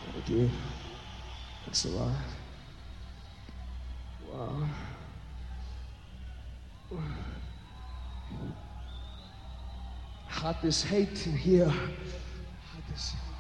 Thank you. Thanks a lot. Wow. Hot as hate in here. Hot as hate.